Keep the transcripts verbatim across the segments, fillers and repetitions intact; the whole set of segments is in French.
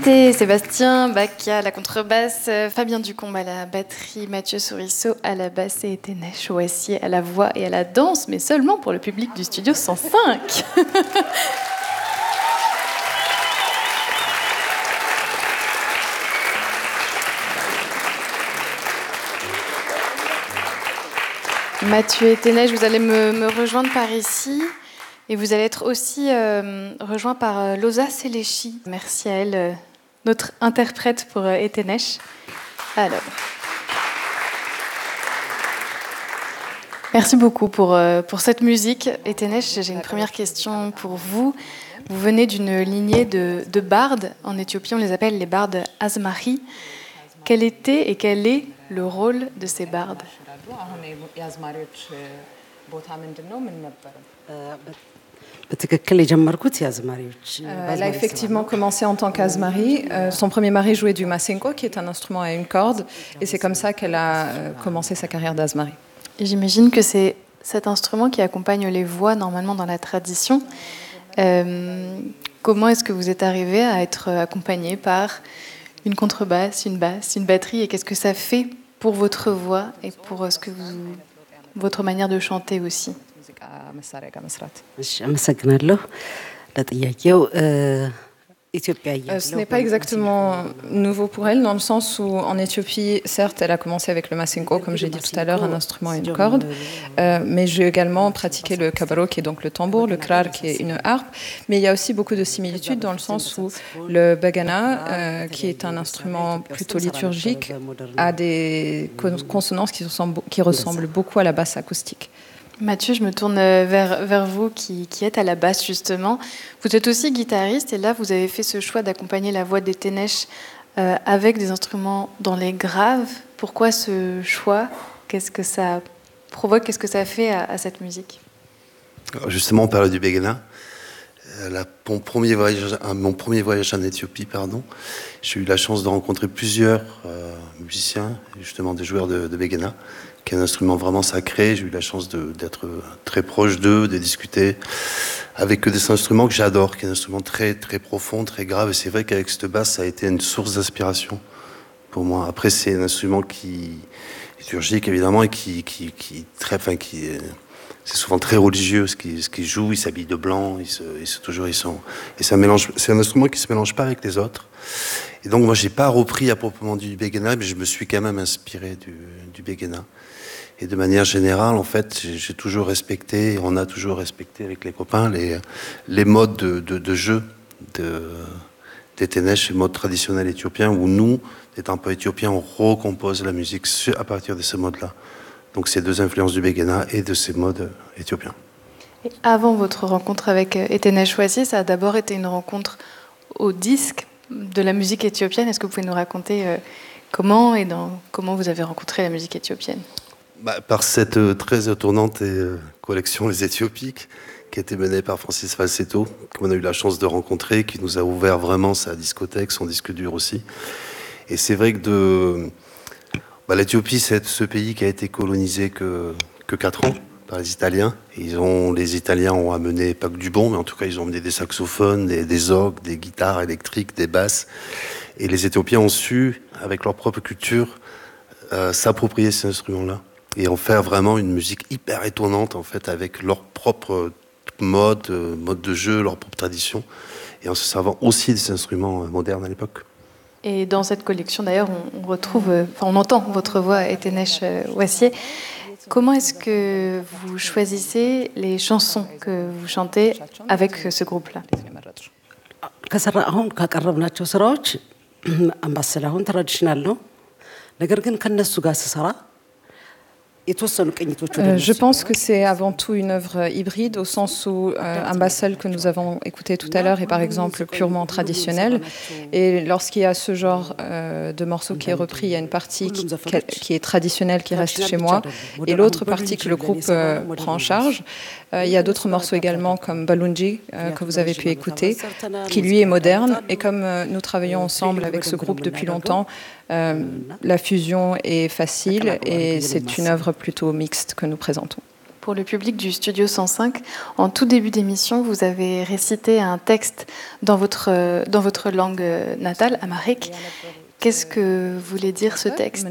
invités, Sébastien Bacca à la contrebasse, Fabien Ducombe à la batterie, Mathieu Souriceau à la basse et Etenesh Ouassié à la voix et à la danse, mais seulement pour le public du studio cent cinq. Mathieu et Etenesh, vous allez me, me rejoindre par ici. Et vous allez être aussi euh, rejoint par euh, Loza Selechi. Merci à elle, euh, notre interprète pour euh, Etenesh. Alors, merci beaucoup pour, euh, pour cette musique. Etenesh, j'ai une première question pour vous. Vous venez d'une lignée de, de bardes. En Éthiopie, on les appelle les bardes Azmari. Quel était et quel est le rôle de ces bardes ? Euh, elle a effectivement commencé en tant qu'Azmari. Euh, son premier mari jouait du masenko, qui est un instrument à une corde, et c'est comme ça qu'elle a euh, commencé sa carrière d'Azmari. Et j'imagine que c'est cet instrument qui accompagne les voix normalement dans la tradition. Euh, comment est-ce que vous êtes arrivé à être accompagné par une contrebasse, une basse, une batterie, et qu'est-ce que ça fait pour votre voix et pour ce que vous, votre manière de chanter aussi? Euh, ce n'est pas exactement nouveau pour elle, dans le sens où en Éthiopie, certes, elle a commencé avec le masenko, comme j'ai dit tout à l'heure, un instrument à une corde, euh, mais j'ai également pratiqué le kabaro, qui est donc le tambour, le krar, qui est une harpe, mais il y a aussi beaucoup de similitudes dans le sens où le bagana, euh, qui est un instrument plutôt liturgique, a des consonances qui ressemblent, qui ressemblent beaucoup à la basse acoustique. Mathieu, je me tourne vers, vers vous qui, qui êtes à la basse justement. Vous êtes aussi guitariste et là vous avez fait ce choix d'accompagner la voix d'Etenesh euh, avec des instruments dans les graves. Pourquoi ce choix? Qu'est-ce que ça provoque? Qu'est-ce que ça fait à, à cette musique? Alors justement, on parle du Begana. La, mon, premier voyage, mon premier voyage en Éthiopie, pardon, j'ai eu la chance de rencontrer plusieurs euh, musiciens, justement des joueurs de, de Begana, qui est un instrument vraiment sacré. J'ai eu la chance de, d'être très proche d'eux, de discuter avec eux des instruments que j'adore, qui est un instrument très, très profond, très grave. Et c'est vrai qu'avec cette basse, ça a été une source d'inspiration pour moi. Après, c'est un instrument qui est liturgique, évidemment, et qui, qui, qui très, enfin, qui est, c'est souvent très religieux ce qu'ils, ce qu'ils jouent. Ils s'habillent de blanc, ils se, ils se toujours, ils sont, et ça mélange. C'est un instrument qui se mélange pas avec les autres. Et donc moi, j'ai pas repris à proprement dit du Begana, mais je me suis quand même inspiré du, du Begana. Et de manière générale, en fait, j'ai, j'ai toujours respecté, on a toujours respecté avec les copains les, les modes de, de, de jeu de, d'Etenesh, les modes traditionnels éthiopiens, où nous, étant pas éthiopiens, on recompose la musique à partir de ces modes-là. Donc ces deux influences du Begana et de ces modes éthiopiens. Et avant votre rencontre avec Etenesh Ouassié, ça a d'abord été une rencontre au disque de la musique éthiopienne. Est-ce que vous pouvez nous raconter euh, comment et dans, comment vous avez rencontré la musique éthiopienne? Bah, par cette euh, très étonnante et, euh, collection Les Éthiopiques, qui a été menée par Francis Falsetto, qu'on a eu la chance de rencontrer, qui nous a ouvert vraiment sa discothèque, son disque dur aussi. Et c'est vrai que de... Bah, l'Éthiopie, c'est ce pays qui a été colonisé que, que quatre ans par les Italiens. Et ils ont, les Italiens ont amené, pas que du bon, mais en tout cas, ils ont amené des saxophones, des, des orgues, des guitares électriques, des basses. Et les Éthiopiens ont su, avec leur propre culture, euh, s'approprier ces instruments-là et en faire vraiment une musique hyper étonnante, en fait, avec leur propre mode, euh, mode de jeu, leur propre tradition, et en se servant aussi des instruments euh, modernes à l'époque. Et dans cette collection, d'ailleurs, on, on retrouve, euh, enfin, on entend votre voix, Etenesh Ouassié. Comment est-ce que vous choisissez les chansons que vous chantez avec ce groupe-là? Euh, je pense que c'est avant tout une œuvre hybride, au sens où euh, Ambassel, que nous avons écouté tout à l'heure, est par exemple purement traditionnel. Et lorsqu'il y a ce genre euh, de morceau qui est repris, il y a une partie qui, qui est traditionnelle, qui reste chez moi, et l'autre partie que le groupe euh, prend en charge. Euh, il y a d'autres morceaux également, comme Balunji, euh, que vous avez pu écouter, qui lui est moderne. Et comme euh, nous travaillons ensemble avec ce groupe depuis longtemps, euh, la fusion est facile et c'est une œuvre plutôt mixte que nous présentons. pour le public du Studio cent cinq. En tout début d'émission, vous avez récité un texte dans votre, dans votre langue natale, amharique. Qu'est-ce que voulait dire ce texte?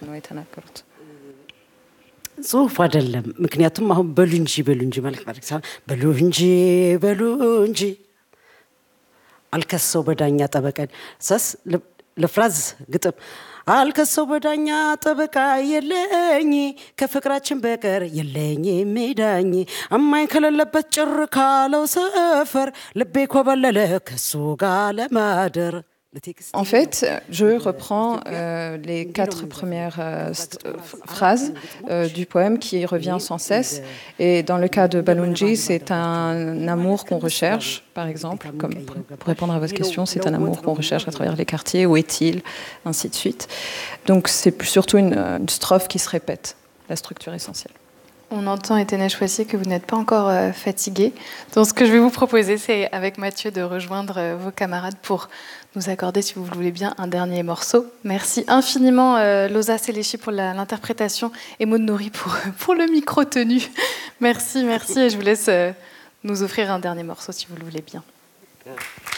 ጽሁፍ አይደለም ምክንያቱም አሁን በሉ እንጂ በሉ እንጂ ማለት ማለት በሉ እንጂ በሉ እንጂ አልከሰው በዳኛ ጠበቀን ሰስ ለፍራዝ ግጥም አልከሰው በዳኛ ጠበቃ የለኝ ከፍቅራችን በቀር የለኝ ሜዳኝ አማኝ ከሌለበት ጭር ካለው ሰፈር ልቤ ኮበለለ ከሱ ጋር ለማደር En fait, je reprends euh, les quatre premières euh, phrases euh, du poème qui revient sans cesse. Et dans le cas de Balunji, c'est un amour qu'on recherche, par exemple. Comme pour répondre à votre question, c'est un amour qu'on recherche à travers les quartiers. Où est-il? Ainsi de suite. Donc c'est surtout une, une strophe qui se répète, la structure essentielle. On entend, Etene Chouassi, que vous n'êtes pas encore euh, fatigué. Donc ce que je vais vous proposer, c'est avec Mathieu de rejoindre euh, vos camarades pour nous accorder, si vous le voulez bien, un dernier morceau. Merci infiniment euh, Loza Selechi pour l'interprétation et Maud Nouri pour, pour le micro tenu. Merci, merci. Et je vous laisse euh, nous offrir un dernier morceau, si vous le voulez bien.